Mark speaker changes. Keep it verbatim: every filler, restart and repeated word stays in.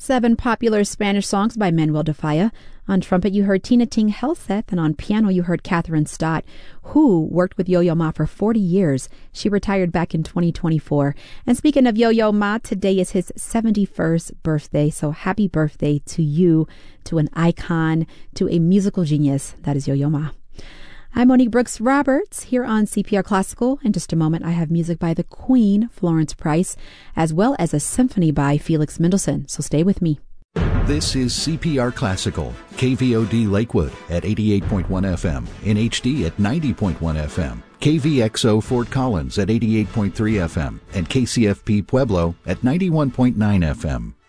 Speaker 1: Seven popular Spanish songs by Manuel de Falla. On trumpet, you heard Tina Ting Helseth, and on piano, you heard Catherine Stott, who worked with Yo-Yo Ma for forty years. She retired back in twenty twenty-four. And speaking of Yo-Yo Ma, today is his seventy-first birthday, so happy birthday to you, to an icon, to a musical genius. That is Yo-Yo Ma. I'm Monique Brooks Roberts here on C P R Classical. In just a moment, I have music by the Queen, Florence Price, as well as a symphony by Felix Mendelssohn. So stay with me.
Speaker 2: This is C P R Classical, K V O D Lakewood at eighty-eight point one F M, in H D at ninety point one F M, K V X O Fort Collins at eighty-eight point three F M, and K C F P Pueblo at ninety-one point nine F M.